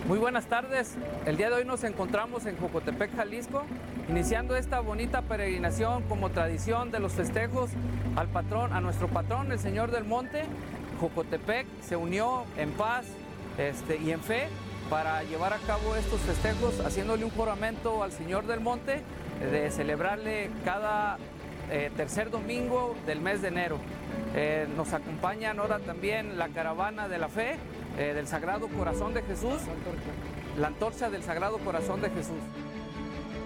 Muy buenas tardes. El día de hoy nos encontramos en Jocotepec, Jalisco, iniciando esta bonita peregrinación como tradición de los festejos al patrón, a nuestro patrón, el Señor del Monte. Jocotepec se unió en paz y en fe para llevar a cabo estos festejos, haciéndole un juramento al Señor del Monte de celebrarle cada tercer domingo del mes de enero. Nos acompañan ahora también la caravana de la fe del Sagrado Corazón de Jesús, la antorcha del Sagrado Corazón de Jesús.